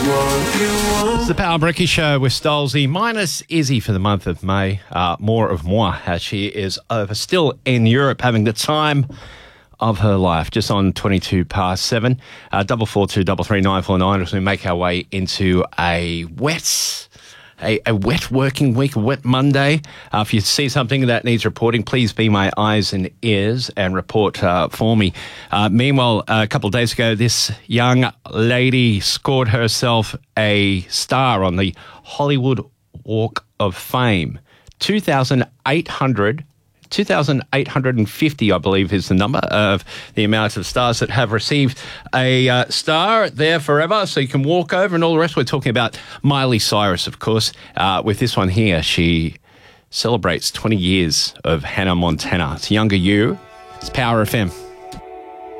It's the Power Bricky Show with Stolzy, minus Izzy for the month of May. More of moi, as she is still in Europe having the time of her life. Just on 22 past 7. 442 339 949 as we make our way into a wet working week, a wet Monday. If you see something that needs reporting, please be my eyes and ears and report for me. Meanwhile, a couple of days ago, this young lady scored herself a star on the Hollywood Walk of Fame. 2,850, I believe, is the number of the amount of stars that have received a star there forever. So you can walk over and all the rest. We're talking about Miley Cyrus, of course. With this one here, she celebrates 20 years of Hannah Montana. It's Younger You. It's Power FM.